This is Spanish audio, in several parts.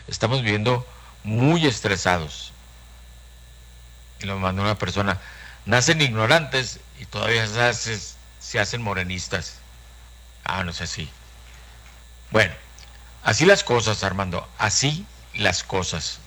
estamos viviendo muy estresados. Y lo mandó una persona, nacen ignorantes y todavía se hacen morenistas. Ah, no es así. Bueno, así las cosas, Armando, así las cosas.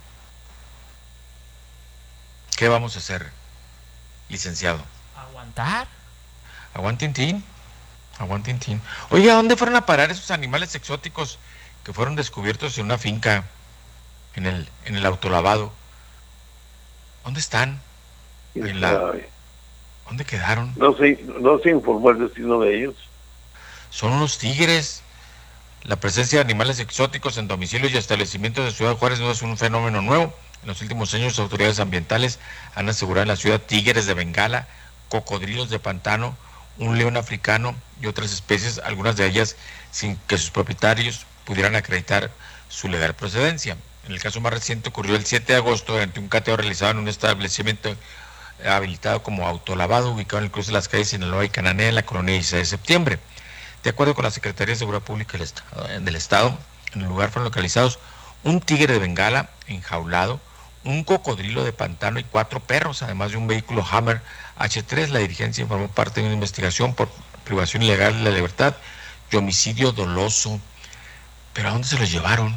¿Qué vamos a hacer, licenciado? ¿Aguantar? Aguantintín, aguantintín. Oye, ¿a dónde fueron a parar esos animales exóticos que fueron descubiertos en una finca, en el autolavado? ¿Dónde están? ¿Quién En la, sabe? ¿Dónde quedaron? No se informó el destino de ellos. Son unos tigres. La presencia de animales exóticos en domicilios y establecimientos de Ciudad Juárez no es un fenómeno nuevo. En los últimos años, autoridades ambientales han asegurado en la ciudad tigres de Bengala, cocodrilos de pantano, un león africano y otras especies, algunas de ellas sin que sus propietarios pudieran acreditar su legal procedencia. En el caso más reciente ocurrió el 7 de agosto durante un cateo realizado en un establecimiento habilitado como autolavado ubicado en el cruce de las calles Sinaloa y Cananea en la colonia 16 de septiembre. De acuerdo con la Secretaría de Seguridad Pública del Estado, en el lugar fueron localizados un tigre de Bengala enjaulado, un cocodrilo de pantano y 4 perros, además de un vehículo Hammer H3. La dirigencia informó parte de una investigación por privación ilegal de la libertad y homicidio doloso. ¿Pero a dónde se los llevaron?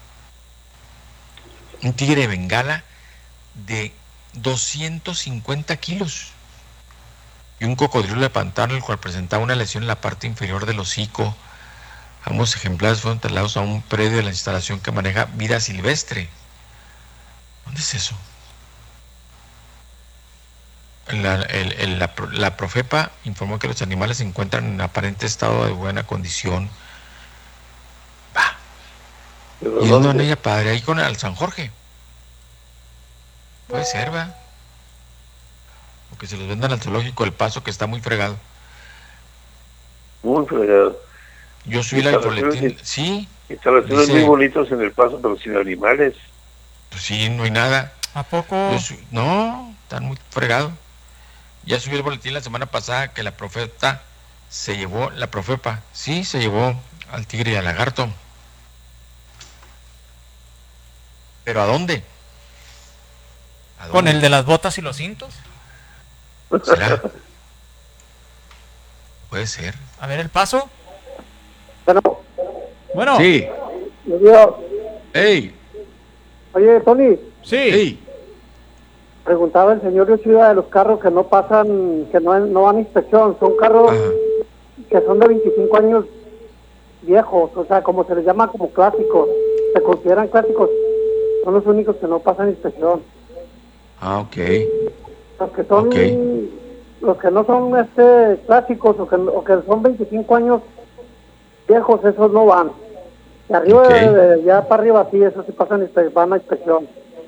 Un tigre de Bengala de 250 kilos y un cocodrilo de pantano, el cual presentaba una lesión en la parte inferior del hocico. Ambos ejemplares fueron trasladados a un predio de la instalación que maneja vida silvestre. ¿Dónde es eso? La Profepa informó que los animales se encuentran en aparente estado de buena condición. Bah. ¿Pero ¿Y dónde van dónde? ella, padre? Ahí con el San Jorge. Puede ser, va. O que se los vendan al zoológico del Paso, que está muy fregado. Muy fregado. Yo subí la Instalaciones, boletín, sí, instalaciones muy dice, bonitas en el paso, pero sin animales. pues sí, no hay nada. ¿A poco? No, están muy fregados. Ya subí el boletín la semana pasada que la Profepa se llevó, la Profepa, sí, se llevó al tigre y al lagarto. ¿Pero a dónde? ¿A ¿Con el dónde? de las botas y los cintos? ¿Será? Puede ser. A ver el paso. Bueno, Bueno, Sí. yo digo, ¡Ey! oye, Tony, sí. ¡Ey! preguntaba el señor de Ciudad de los carros que no pasan, que no van a inspección, son carros Ajá. que son de 25 años viejos, o sea, como se les llama como clásicos, se consideran clásicos, son los únicos que no pasan inspección. Ah, ok. Los que son, Ok. los que no son clásicos o que son 25 años viejos, esos no van. De arriba, Ok. ya para arriba, sí, esos sí van a inspección.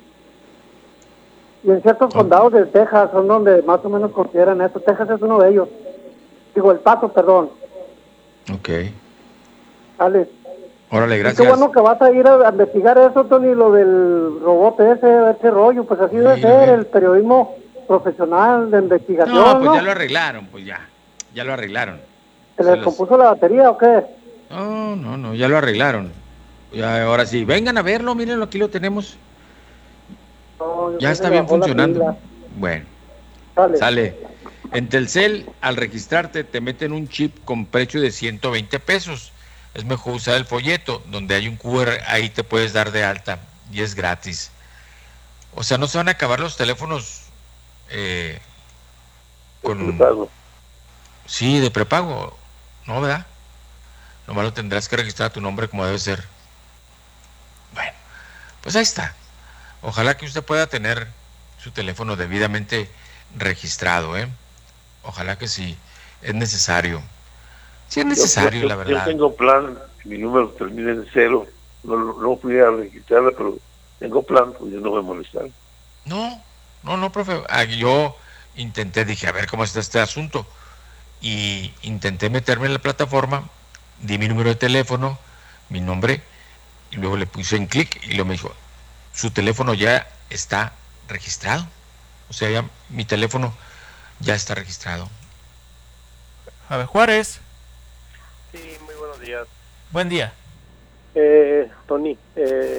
Y en ciertos Ok. condados de Texas son donde más o menos consideran eso. Texas es uno de ellos. Digo, El Paso, perdón. Ok. Dale. Órale, Y qué gracias. bueno que vas a ir a investigar eso, Tony, lo del robot ese rollo. Pues así debe Sí, lo ser vi. el periodismo profesional de investigación, No, pues ¿no? ya lo arreglaron, pues ya. Ya lo arreglaron. ¿Se Se les los... compuso la batería o qué? No, no, no, ya lo arreglaron. Ya, ahora sí, vengan a verlo, mírenlo, aquí lo tenemos. No, yo Ya creo que está le bien bajó la funcionando. pila. Bueno, Dale. sale. En Telcel, al registrarte, te meten un chip con precio de 120 pesos. Es mejor usar el folleto, donde hay un QR, ahí te puedes dar de alta y es gratis. O sea, no se van a acabar los teléfonos eh, con, Explotado. sí, de prepago, ¿no, verdad? Nomás lo tendrás que registrar a tu nombre como debe ser. Bueno, pues ahí está. Ojalá que usted pueda tener su teléfono debidamente registrado, ¿eh? Ojalá que sí, es necesario. Sí es Yo, yo, necesario, yo, la yo verdad. tengo plan, mi número termina en 0. No fui a registrarla, pero tengo plan, pues yo no voy a molestar. No, no, no, profe. Yo intenté, dije, a ver cómo está este asunto. Y intenté meterme en la plataforma, di mi número de teléfono, mi nombre, y luego le puse en clic y luego me dijo, su teléfono ya está registrado. O sea, ya mi teléfono ya está registrado. A ver, Juárez. Sí, muy buenos días. Buen día. Tony,